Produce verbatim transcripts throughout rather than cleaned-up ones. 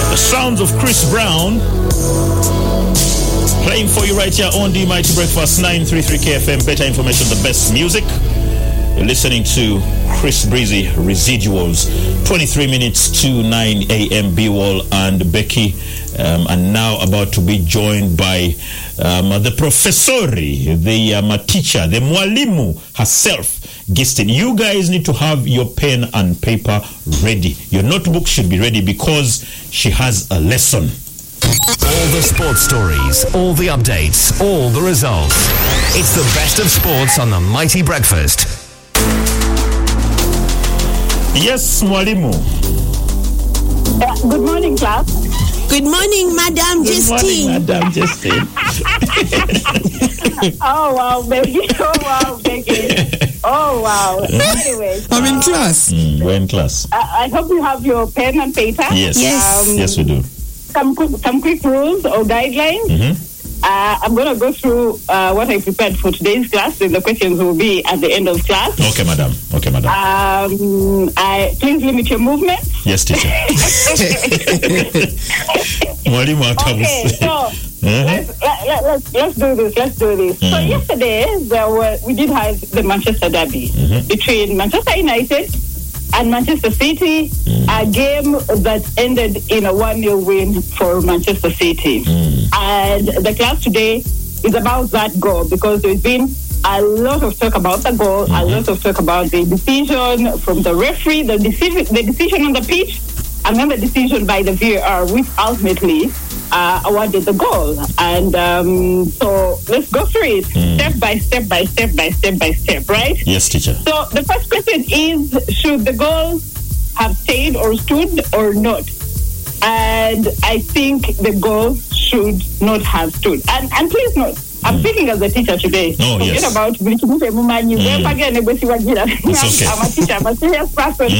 The sounds of Chris Brown playing for you right here on the Mighty Breakfast nine thirty-three K F M. Better information, the best music. You're listening to Chris Breezy Residuals. twenty-three minutes to nine a.m. B-Wall and Becky um, are now about to be joined by um, the professori, the um, teacher, the mwalimu herself, Gistin. You guys need to have your pen and paper ready. Your notebook should be ready because she has a lesson. All the sports stories, all the updates, all the results. It's the best of sports on the Mighty Breakfast. Yes, mwalimu. Uh, good morning, class. Good morning, Madam Good Justine. morning, Madam Justine. Oh, wow, baby. Oh, wow, baby. Oh, wow. Anyway. I'm in class. Mm, we're in class. I, I hope you have your pen and paper. Yes. Yes. Um, Yes, we do. Some, quick- some quick rules or guidelines. Mm-hmm. Uh, I'm going to go through uh, what I prepared for today's class, and the questions will be at the end of class. Okay, madam. Okay, madam. Um, I please limit your movement. Yes, teacher. Mwalimu Okay, atabusi. so Uh-huh. let's, let, let, let's let's do this. Let's do this. So Mm. yesterday there were we did have the Manchester derby Mhm. between Manchester United and Manchester City, a game that ended in a one nil win for Manchester City. Mm. And the class today is about that goal because there's been a lot of talk about the goal, a lot of talk about the decision from the referee, the decision, the decision on the pitch, and then the decision by the V A R, which ultimately uh, awarded the goal. And um, so let's go through it step by step by step by step by step, right? Yes, teacher. So the first question is, should the goal have stayed or stood or not? And I think the goal should not have stood. And and please note, I'm speaking as a teacher today. Oh, Forget yes. about Bulikimufe Mumanyi. Mm. We're again Negosiwagira. It's okay. I'm a teacher. I'm a serious person.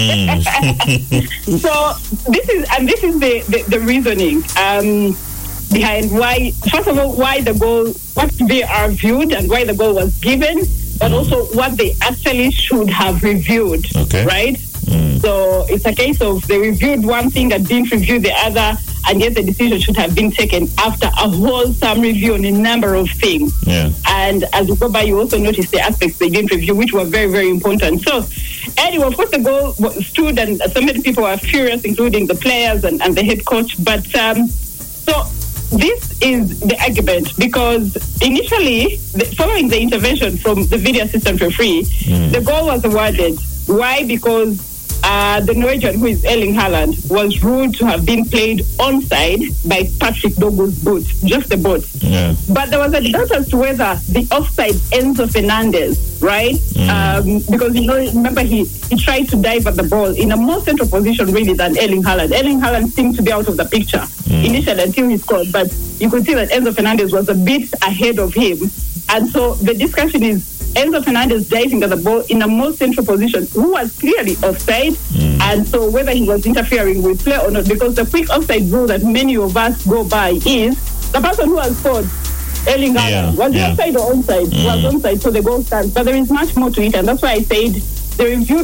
Mm. So this is and this is the the, the reasoning um, behind why. First of all, why the goal, what they are viewed, and why the goal was given, but also what they actually should have reviewed. Okay. Right. Mm. So it's a case of they reviewed one thing and didn't review the other, and yet the decision should have been taken after a wholesome review on a number of things. Yeah. And as you go by, you also notice the aspects they didn't review, which were very, very important. So anyway, of course, the goal was- stood, and so many people were furious, including the players and, and the head coach. But um, so this is the argument, because initially, the, following the intervention from the video assistant referee, Mm. the goal was awarded. Why? Because uh, the Norwegian, who is Erling Haaland, was ruled to have been played onside by Patrick Dogu's boot, just the boot. Yeah. But there was a doubt as to whether the offside Enzo Fernandez, right? Mm. Um, because, you know, remember he, he tried to dive at the ball in a more central position, really, than Erling Haaland. Erling Haaland seemed to be out of the picture Mm. initially until he scored. But you could see that Enzo Fernandez was a bit ahead of him. And so the discussion is Enzo Fernandez diving at the ball in a more central position, who was clearly offside. Mm. And so whether he was interfering with play or not, because the quick offside rule that many of us go by is the person who has scored, Erling Haaland, Yeah, was he yeah. offside or onside? Mm. Was onside, so the goal stands. But there is much more to it, and that's why I said the review